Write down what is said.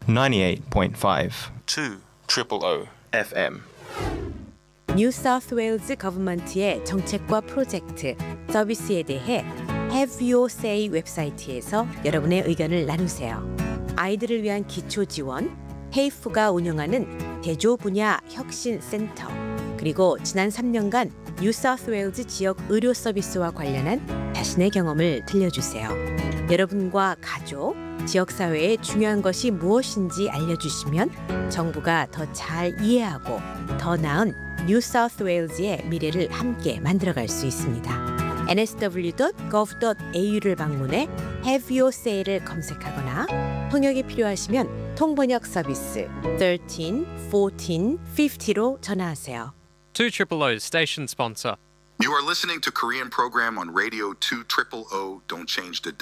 98.5 200 FM. 뉴 사우스 웨일즈 거버먼트의 정책과 프로젝트, 서비스에 대해 Have Your Say 웹사이트에서 여러분의 의견을 나누세요. 아이들을 위한 기초 지원, 헤이프가 운영하는 대조 분야 혁신 센터, 그리고 지난 3년간 뉴 사우스 웨일즈 지역 의료 서비스와 관련한 자신의 경험을 들려주세요. 여러분과 가족, 지역사회에 중요한 것이 무엇인지 알려주시면 정부가 더 잘 이해하고 더 나은 뉴 사우스 웨일즈의 미래를 함께 만들어갈 수 있습니다. nsw.gov.au를 방문해 Have Your Say를 검색하거나 통역이 필요하시면 통번역 서비스 13 14 50로 전화하세요. 200 station sponsor. You are listening to Korean program on Radio 200. Don't change the dial.